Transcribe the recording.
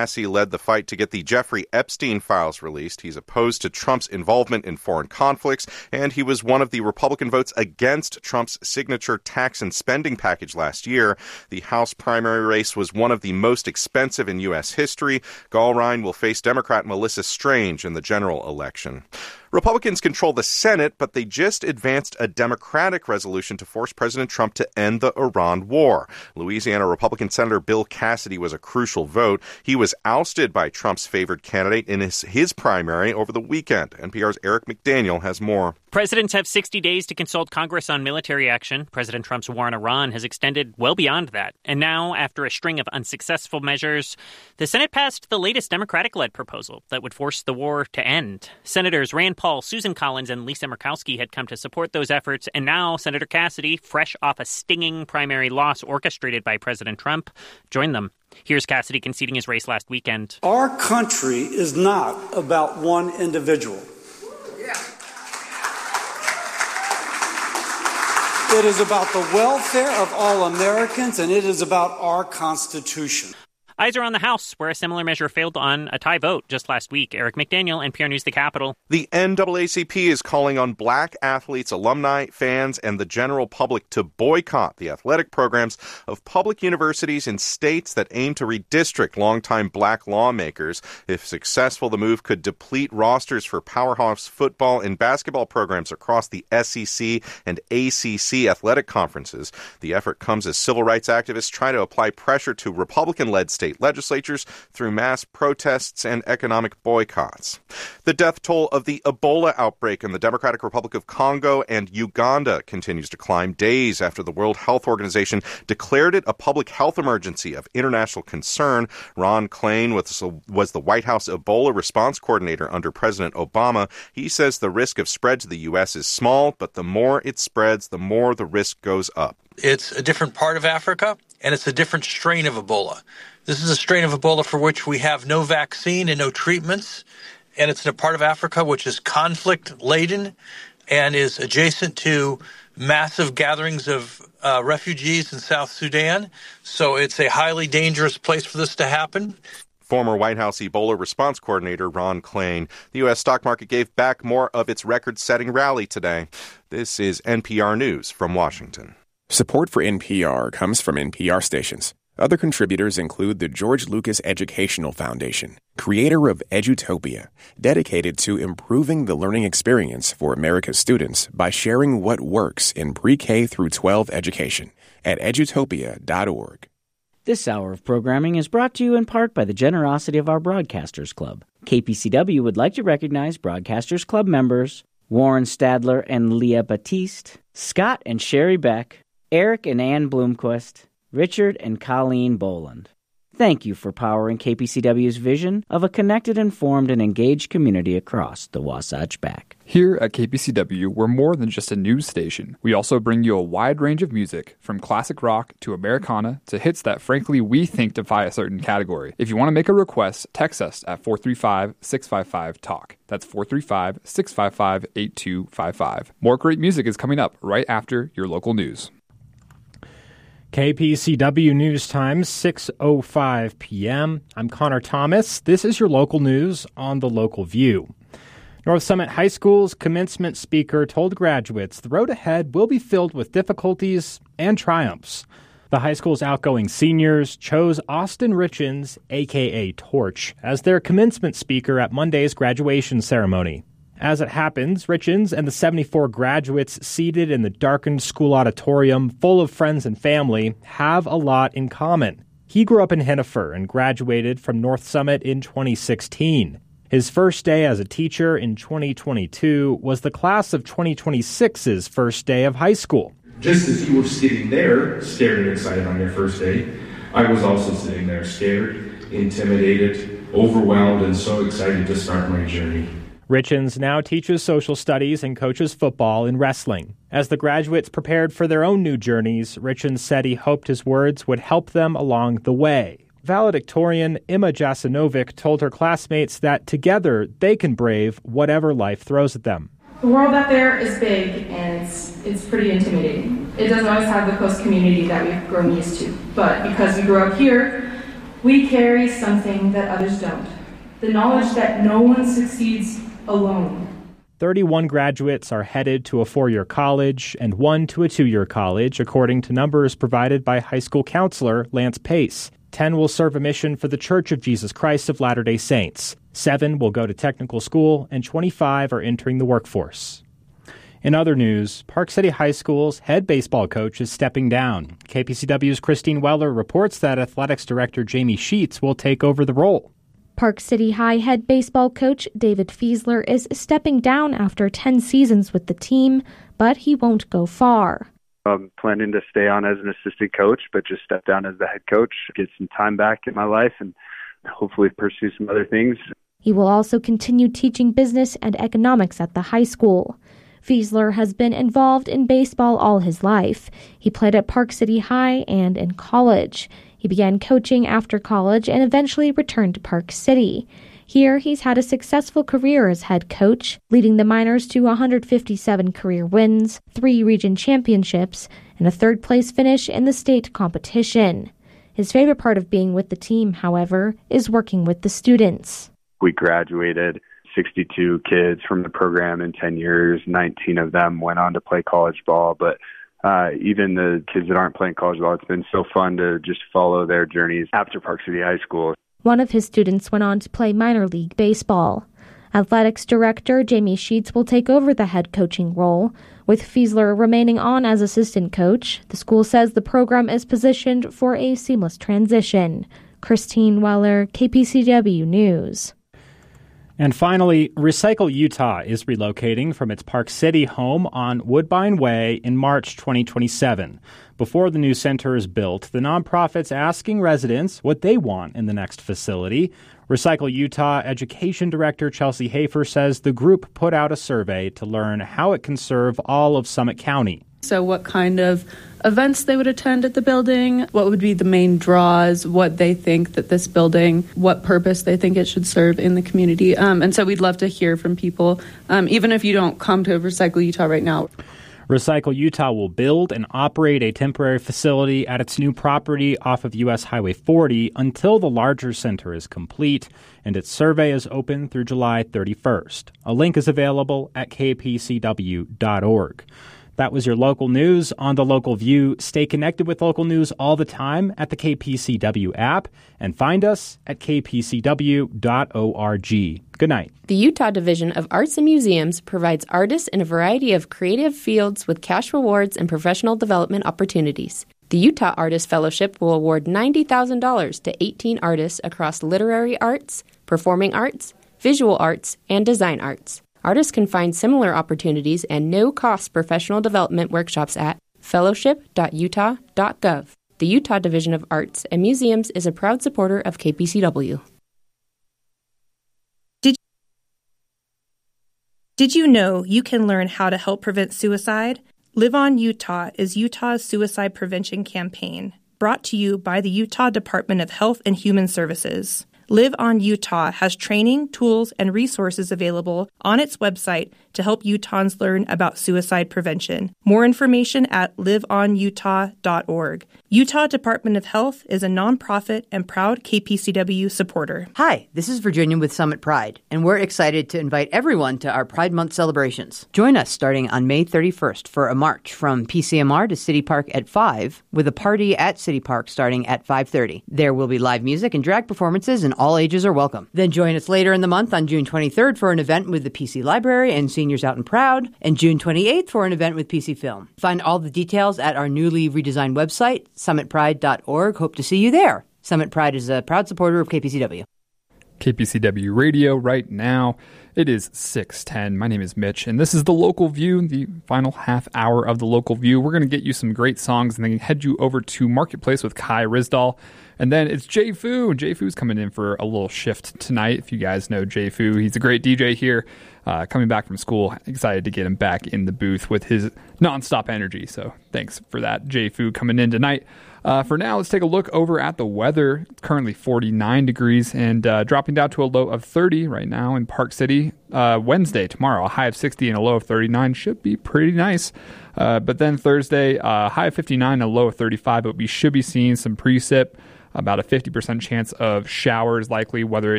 Cassie led the fight to get the Jeffrey Epstein files released. He's opposed to Trump's involvement in foreign conflicts, and he was one of the Republican votes against Trump's signature tax and spending package last year. The House primary race was one of the most expensive in U.S. history. Gallrein will face Democrat Melissa Strange in the general election. Republicans control the Senate, but they just advanced a Democratic resolution to force President Trump to end the Iran war. Louisiana Republican Senator Bill Cassidy was a crucial vote. He was ousted by Trump's favored candidate in his primary over the weekend. NPR's Eric McDaniel has more. Presidents have 60 days to consult Congress on military action. President Trump's war on Iran has extended well beyond that. And now, after a string of unsuccessful measures, the Senate passed the latest Democratic-led proposal that would force the war to end. Senators Rand Paul, Susan Collins, and Lisa Murkowski had come to support those efforts, and now Senator Cassidy, fresh off a stinging primary loss orchestrated by President Trump, joined them. Here's Cassidy conceding his race last weekend. Our country is not about one individual. It is about the welfare of all Americans, and it is about our Constitution. Eyes are on the House, where a similar measure failed on a tie vote just last week. Eric McDaniel, NPR News, the Capitol. The NAACP is calling on black athletes, alumni, fans, and the general public to boycott the athletic programs of public universities in states that aim to redistrict longtime black lawmakers. If successful, the move could deplete rosters for powerhouse football and basketball programs across the SEC and ACC athletic conferences. The effort comes as civil rights activists try to apply pressure to Republican-led state legislatures through mass protests and economic boycotts. The death toll of the Ebola outbreak in the Democratic Republic of Congo and Uganda continues to climb days after the World Health Organization declared it a public health emergency of international concern. Ron Klain was the White House Ebola response coordinator under President Obama. He says the risk of spread to the U.S. is small, but the more it spreads, the more the risk goes up. It's a different part of Africa, and it's a different strain of Ebola. This is a strain of Ebola for which we have no vaccine and no treatments, and it's in a part of Africa which is conflict-laden and is adjacent to massive gatherings of refugees in South Sudan. So it's a highly dangerous place for this to happen. Former White House Ebola response coordinator Ron Klain. The U.S. stock market gave back more of its record-setting rally today. This is NPR News from Washington. Support for NPR comes from NPR stations. Other contributors include the George Lucas Educational Foundation, creator of Edutopia, dedicated to improving the learning experience for America's students by sharing what works in pre-K through 12 education at edutopia.org. This hour of programming is brought to you in part by the generosity of our Broadcasters Club. KPCW would like to recognize Broadcasters Club members Warren Stadler and Leah Batiste, Scott and Sherry Beck, Eric and Ann Bloomquist, Richard and Colleen Boland. Thank you for powering KPCW's vision of a connected, informed, and engaged community across the Wasatch Back. Here at KPCW, we're more than just a news station. We also bring you a wide range of music, from classic rock to Americana to hits that, frankly, we think defy a certain category. If you want to make a request, text us at 435-655-TALK. That's 435-655-8255. More great music is coming up right after your local news. KPCW News Time, 6:05 p.m. I'm Connor Thomas. This is your local news on The Local View. North Summit High School's commencement speaker told graduates the road ahead will be filled with difficulties and triumphs. The high school's outgoing seniors chose Austin Richens, a.k.a. Torch, as their commencement speaker at Monday's graduation ceremony. As it happens, Richens and the 74 graduates seated in the darkened school auditorium full of friends and family have a lot in common. He grew up in Hennifer and graduated from North Summit in 2016. His first day as a teacher in 2022 was the class of 2026's first day of high school. Just as you were sitting there, scared and excited on your first day, I was also sitting there scared, intimidated, overwhelmed, and so excited to start my journey. Richens now teaches social studies and coaches football and wrestling. As the graduates prepared for their own new journeys, Richens said he hoped his words would help them along the way. Valedictorian Emma Jasinovic told her classmates that together they can brave whatever life throws at them. The world out there is big and it's pretty intimidating. It doesn't always have the close community that we've grown used to. But because we grew up here, We carry something that others don't. The knowledge that no one succeeds alone. 31 graduates are headed to a 4-year college and 1 to a 2-year college, according to numbers provided by high school counselor Lance Pace. 10 will serve a mission for the Church of Jesus Christ of Latter-day Saints. 7 will go to technical school, and 25 are entering the workforce. In other news, Park City High School's head baseball coach is stepping down. KPCW's Christine Weller reports that athletics director Jamie Sheets will take over the role. Park City High head baseball coach David Fiesler is stepping down after 10 seasons with the team, but he won't go far. I'm planning to stay on as an assistant coach, but just step down as the head coach, get some time back in my life, and hopefully pursue some other things. He will also continue teaching business and economics at the high school. Fiesler has been involved in baseball all his life. He played at Park City High and in college. He began coaching after college and eventually returned to Park City. Here, he's had a successful career as head coach, leading the Miners to 157 career wins, 3 region championships, and a third-place finish in the state competition. His favorite part of being with the team, however, is working with the students. We graduated 62 kids from the program in 10 years. 19 of them went on to play college ball, but even the kids that aren't playing college ball, it's been so fun to just follow their journeys after Park City High School. One of his students went on to play minor league baseball. Athletics director Jamie Sheets will take over the head coaching role, with Fiesler remaining on as assistant coach. The school says the program is positioned for a seamless transition. Christine Weller, KPCW News. And finally, Recycle Utah is relocating from its Park City home on Woodbine Way in March 2027. Before the new center is built, the nonprofit's asking residents what they want in the next facility. Recycle Utah Education Director Chelsea Hafer says the group put out a survey to learn how it can serve all of Summit County. So what kind of events they would attend at the building, what would be the main draws, what they think that this building, what purpose they think it should serve in the community. And so we'd love to hear from people, even if you don't come to Recycle Utah right now. Recycle Utah will build and operate a temporary facility at its new property off of U.S. Highway 40 until the larger center is complete, and its survey is open through July 31st. A link is available at kpcw.org. That was your local news on The Local View. Stay connected with local news all the time at the KPCW app and find us at kpcw.org. Good night. The Utah Division of Arts and Museums provides artists in a variety of creative fields with cash rewards and professional development opportunities. The Utah Artist Fellowship will award $90,000 to 18 artists across literary arts, performing arts, visual arts, and design arts. Artists can find similar opportunities and no-cost professional development workshops at fellowship.utah.gov. The Utah Division of Arts and Museums is a proud supporter of KPCW. Did you know you can learn how to help prevent suicide? Live On Utah is Utah's suicide prevention campaign, brought to you by the Utah Department of Health and Human Services. Live On Utah has training, tools, and resources available on its website to help Utahns learn about suicide prevention. More information at liveonutah.org. Utah Department of Health is a nonprofit and proud KPCW supporter. Hi, this is Virginia with Summit Pride, and we're excited to invite everyone to our Pride Month celebrations. Join us starting on May 31st for a march from PCMR to City Park at 5, with a party at City Park starting at 5:30. There will be live music and drag performances, and all ages are welcome. Then join us later in the month on June 23rd for an event with the PC Library and Seniors Out and Proud, and June 28th for an event with PC Film. Find all the details at our newly redesigned website, summitpride.org. Hope to see you there. Summit Pride is a proud supporter of KPCW. KPCW Radio right now. It is 6:10. My name is Mitch, and this is The Local View, the final half hour of The Local View. We're going to get you some great songs and then head you over to Marketplace with Kai Rizdal. And then it's Jay Fu. Jay Fu's coming in for a little shift tonight. If you guys know Jay Fu, he's a great DJ here. Coming back from school, excited to get him back in the booth with his nonstop energy. So thanks for that, Jay Fu, coming in tonight. For now, let's take a look over at the weather. It's currently 49 degrees and dropping down to a low of 30 right now in Park City. Wednesday, tomorrow, a high of 60 and a low of 39 should be pretty nice. But then Thursday, high of 59 and a low of 35, but we should be seeing some precip. About a 50% chance of showers likely, whether